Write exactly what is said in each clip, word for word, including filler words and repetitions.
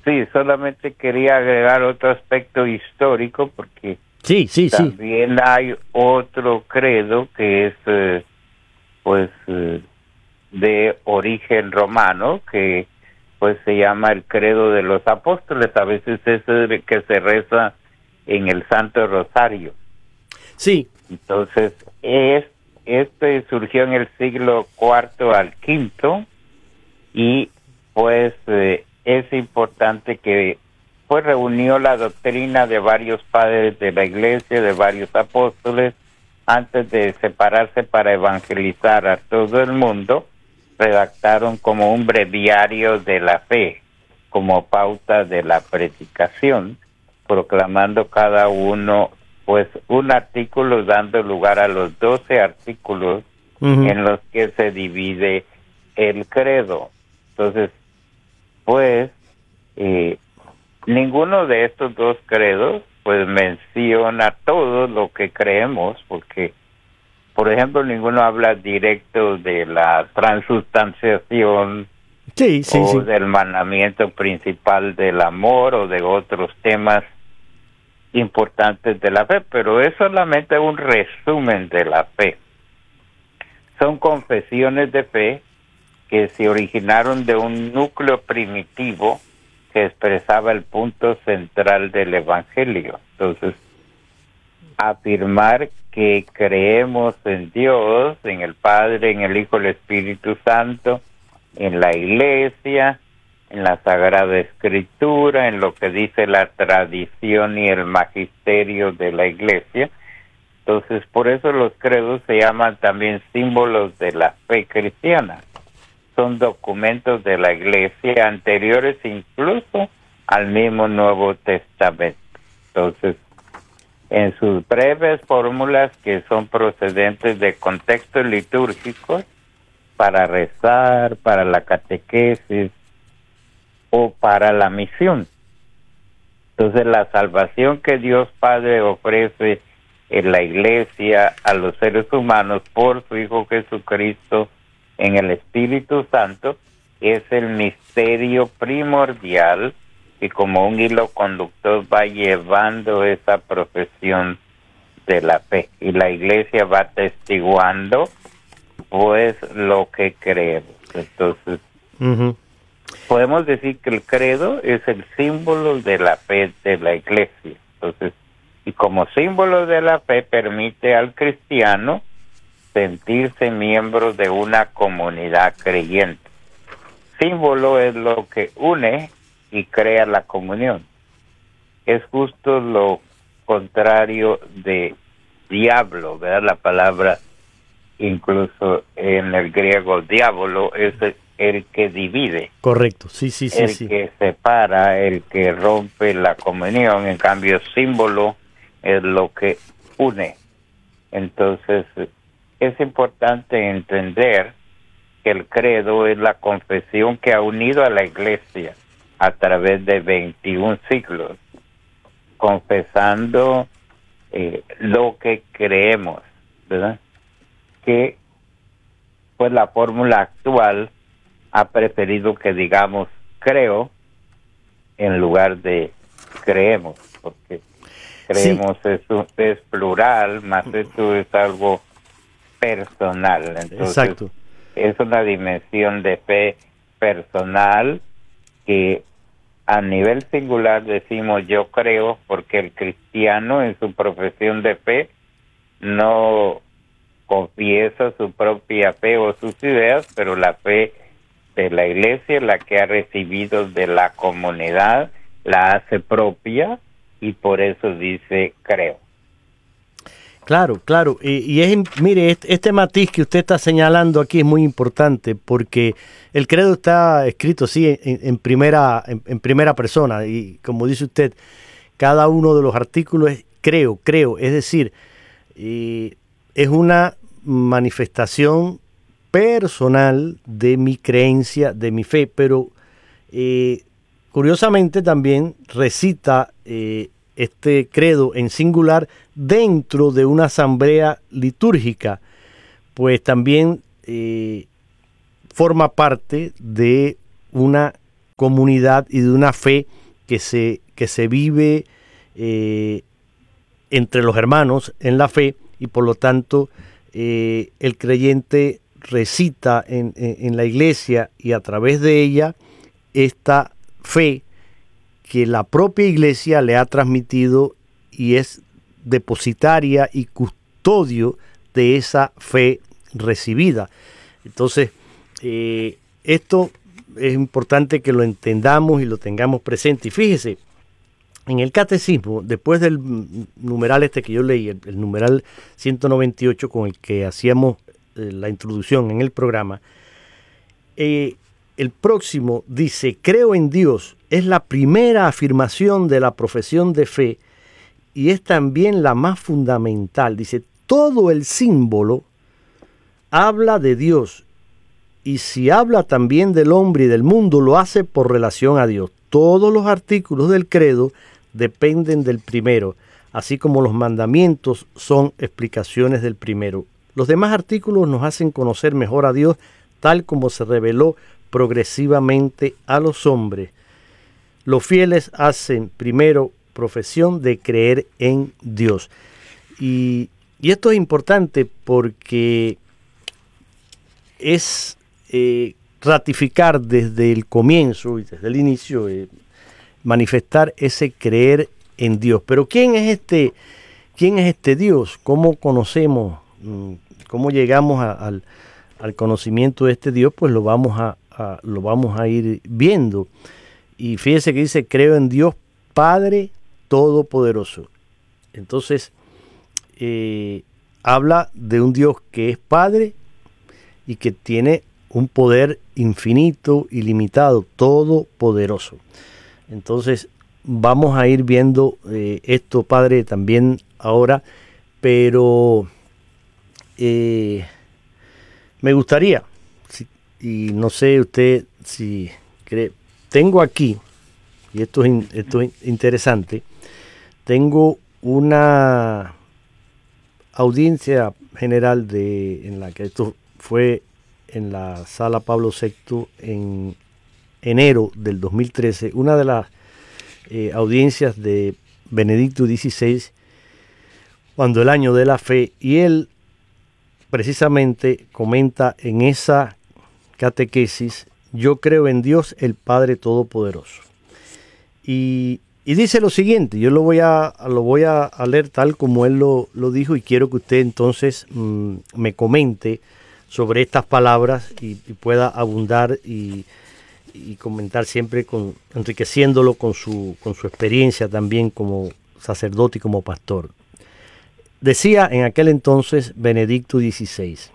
Sí, solamente quería agregar otro aspecto histórico porque sí, sí, también sí. hay otro credo que es eh, pues eh, de origen romano, que pues se llama el credo de los apóstoles. A veces es el que se reza en el Santo Rosario. Sí. Entonces, es, este surgió en el siglo cuarto al quinto y pues eh, es importante que pues reunió la doctrina de varios padres de la iglesia, de varios apóstoles, antes de separarse para evangelizar a todo el mundo. Redactaron como un breviario de la fe, como pauta de la predicación, proclamando cada uno pues un artículo, dando lugar a los doce artículos uh-huh. en los que se divide el credo. Entonces, pues, eh, ninguno de estos dos credos pues menciona todo lo que creemos, porque por ejemplo, ninguno habla directo de la transustanciación sí, sí, o sí. del mandamiento principal del amor o de otros temas importantes de la fe, pero es solamente un resumen de la fe. Son confesiones de fe que se originaron de un núcleo primitivo que expresaba el punto central del Evangelio. Entonces, afirmar que creemos en Dios, en el Padre, en el Hijo, el Espíritu Santo, en la Iglesia, en la Sagrada Escritura, en lo que dice la tradición y el magisterio de la Iglesia. Entonces, por eso los credos se llaman también símbolos de la fe cristiana. Son documentos de la Iglesia anteriores incluso al mismo Nuevo Testamento. Entonces, en sus breves fórmulas que son procedentes de contextos litúrgicos para rezar, para la catequesis o para la misión. Entonces, la salvación que Dios Padre ofrece en la Iglesia a los seres humanos por su Hijo Jesucristo en el Espíritu Santo es el misterio primordial que como un hilo conductor va llevando esa profesión de la fe, y la Iglesia va atestiguando pues lo que creemos. Entonces, uh-huh. podemos decir que el credo es el símbolo de la fe de la Iglesia. Entonces, y como símbolo de la fe permite al cristiano sentirse miembro de una comunidad creyente. Símbolo es lo que une y crea la comunión. Es justo lo contrario de diablo, ¿verdad? La palabra, incluso en el griego, diablo, es el, el que divide. Correcto, sí, sí, sí. El sí. que separa, el que rompe la comunión. En cambio, símbolo es lo que une. Entonces, es importante entender que el credo es la confesión que ha unido a la Iglesia a través de veintiún siglos, confesando eh, lo que creemos, ¿verdad? Que pues la fórmula actual ha preferido que digamos creo en lugar de creemos, porque creemos sí. es, es plural, más esto es algo personal. Entonces, exacto. Es una dimensión de fe personal que a nivel singular decimos yo creo, porque el cristiano en su profesión de fe no confiesa su propia fe o sus ideas, pero la fe de la Iglesia, la que ha recibido de la comunidad, la hace propia y por eso dice creo. Claro, claro, y, y es, mire, este, este matiz que usted está señalando aquí es muy importante porque el credo está escrito, sí, en, en primera, en, en primera persona y como dice usted, cada uno de los artículos es creo, creo, es decir, eh, es una manifestación personal de mi creencia, de mi fe, pero eh, curiosamente también recita eh, este credo en singular dentro de una asamblea litúrgica, pues también eh, forma parte de una comunidad y de una fe que se, que se vive eh, entre los hermanos en la fe, y por lo tanto eh, el creyente recita en, en, en la iglesia y a través de ella esta fe que la propia iglesia le ha transmitido y es depositaria y custodio de esa fe recibida. Entonces, eh, esto es importante que lo entendamos y lo tengamos presente. Y fíjese, en el catecismo, después del numeral este que yo leí, el, el numeral ciento noventa y ocho con el que hacíamos eh, la introducción en el programa, eh, el próximo dice, creo en Dios, es la primera afirmación de la profesión de fe y es también la más fundamental. Dice, todo el símbolo habla de Dios y si habla también del hombre y del mundo, lo hace por relación a Dios. Todos los artículos del credo dependen del primero, así como los mandamientos son explicaciones del primero. Los demás artículos nos hacen conocer mejor a Dios tal como se reveló progresivamente a los hombres. Los fieles hacen primero profesión de creer en Dios. Y, y esto es importante porque es eh, ratificar desde el comienzo y desde el inicio, eh, manifestar ese creer en Dios. Pero ¿quién es este, quién es este Dios? ¿Cómo conocemos, cómo llegamos a, al, al conocimiento de este Dios? Pues lo vamos a, a, lo vamos a ir viendo. Y fíjese que dice, creo en Dios Padre Todopoderoso. Entonces, eh, habla de un Dios que es Padre y que tiene un poder infinito, ilimitado, todopoderoso. Entonces, vamos a ir viendo eh, esto, Padre, también ahora, pero eh, me gustaría, si, y no sé usted si cree, tengo aquí, y esto es, esto es interesante, tengo una audiencia general de, en la que esto fue en la Sala Pablo sexto en enero del dos mil trece, una de las eh, audiencias de Benedicto dieciséis, cuando el año de la fe, y él precisamente comenta en esa catequesis, yo creo en Dios el Padre Todopoderoso. Y, y dice lo siguiente, yo lo voy a, lo voy a, a leer tal como él lo, lo dijo, y quiero que usted entonces mmm, me comente sobre estas palabras y, y pueda abundar y, y comentar siempre con, enriqueciéndolo con su, con su experiencia también como sacerdote y como pastor. Decía en aquel entonces Benedicto dieciséis,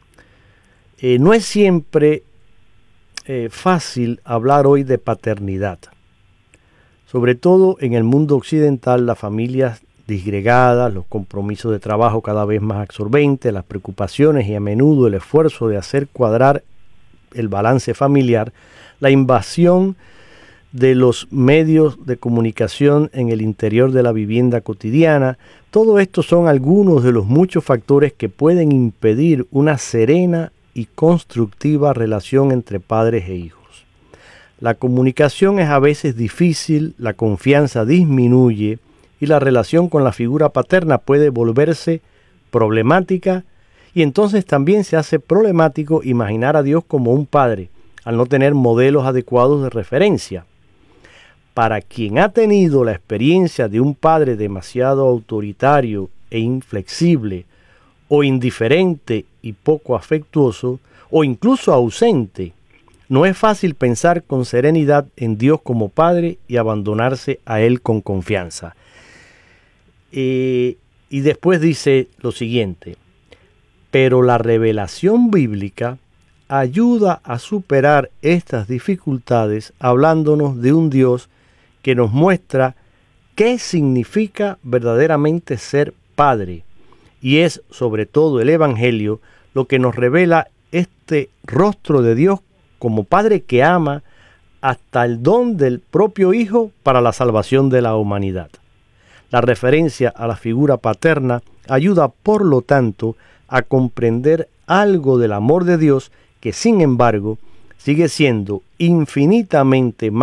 eh, no es siempre eh, fácil hablar hoy de paternidad. Sobre todo en el mundo occidental, las familias disgregadas, los compromisos de trabajo cada vez más absorbentes, las preocupaciones y a menudo el esfuerzo de hacer cuadrar el balance familiar, la invasión de los medios de comunicación en el interior de la vivienda cotidiana, todo esto son algunos de los muchos factores que pueden impedir una serena y constructiva relación entre padres e hijos. La comunicación es a veces difícil, la confianza disminuye y la relación con la figura paterna puede volverse problemática, y entonces también se hace problemático imaginar a Dios como un padre, al no tener modelos adecuados de referencia. Para quien ha tenido la experiencia de un padre demasiado autoritario e inflexible, o indiferente y poco afectuoso, o incluso ausente, no es fácil pensar con serenidad en Dios como Padre y abandonarse a Él con confianza. Eh, y después dice lo siguiente, pero la revelación bíblica ayuda a superar estas dificultades hablándonos de un Dios que nos muestra qué significa verdaderamente ser Padre. Y es sobre todo el Evangelio lo que nos revela este rostro de Dios como Padre que ama hasta el don del propio Hijo para la salvación de la humanidad. La referencia a la figura paterna ayuda, por lo tanto, a comprender algo del amor de Dios que, sin embargo, sigue siendo infinitamente